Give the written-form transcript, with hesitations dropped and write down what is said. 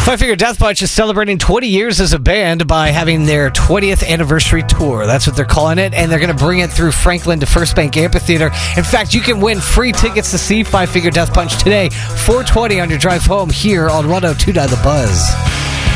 Five Finger Death Punch is celebrating 20 years as a band by having their 20th anniversary tour. That's what they're calling it, and they're going to bring it through Franklin to First Bank Amphitheater. In fact, you can win free tickets to see Five Finger Death Punch today, 4:20 on your drive home here on 102.9 The Buzz.